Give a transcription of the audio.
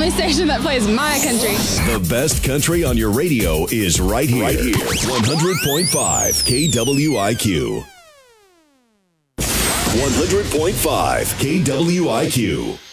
only station that plays my country. The best country on your radio is right here. 100.5 KWIQ. 100.5 KWIQ.